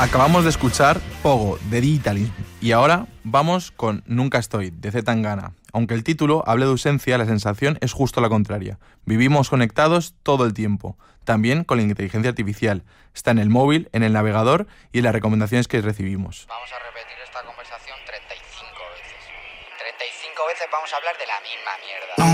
Acabamos de escuchar Pogo, de Digitalism. Y ahora vamos con Nunca Estoy, de C. Tangana. Aunque el título hable de ausencia, la sensación es justo la contraria. Vivimos conectados todo el tiempo. También con la inteligencia artificial. Está en el móvil, en el navegador y en las recomendaciones que recibimos. Vamos a repetir esta conversación 35 veces. 35 veces vamos a hablar de la misma mierda.